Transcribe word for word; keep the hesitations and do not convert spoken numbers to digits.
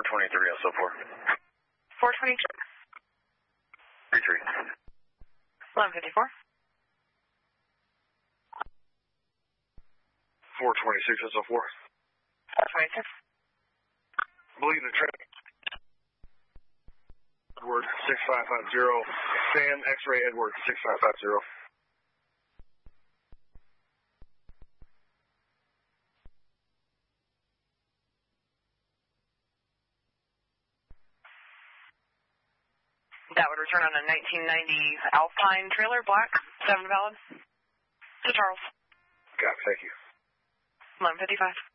twenty-three, S O four. four twenty-three. three three. eleven fifty-four. four twenty-six, S O four. four twenty-six. Believe the trip. Edward six five five zero. Sam X-ray Edward six five five zero. That would return on a nineteen ninety Alpine trailer, black, seven valid. To Charles. Got it, thank you. eleven fifty-five.